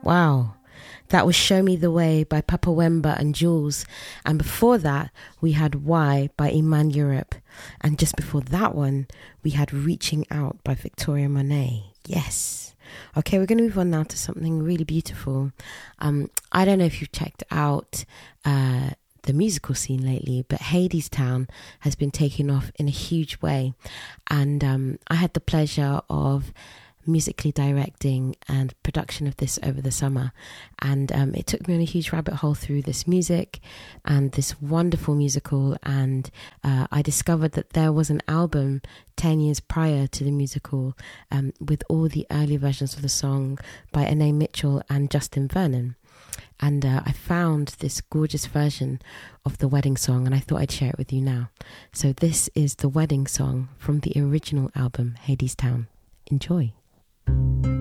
Wow. That was Show Me the Way by Papa Wemba and Jules. And before that, we had Why by Iman Europe. And just before that one, we had Reaching Out by Victoria Monet. Yes. Okay, we're going to move on now to something really beautiful. I don't know if you've checked out the musical scene lately, but Hadestown has been taking off in a huge way. And I had the pleasure of musically directing and production of this over the summer, and it took me on a huge rabbit hole through this music and this wonderful musical, and I discovered that there was an album 10 years prior to the musical with all the early versions of the song by Anae Mitchell and Justin Vernon. And I found this gorgeous version of the wedding song, and I thought I'd share it with you now. So this is the wedding song from the original album Hadestown. Enjoy.